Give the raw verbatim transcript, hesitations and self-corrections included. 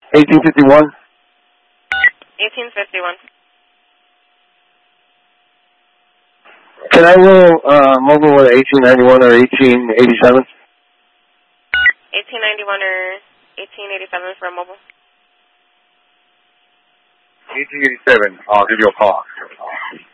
eighteen fifty-one. eighteen fifty-one. Can I roll uh, mobile with eighteen ninety-one or eighteen eighty-seven? eighteen ninety-one or eighteen eighty-seven for a mobile. eighteen eighty-seven. I'll give you a call.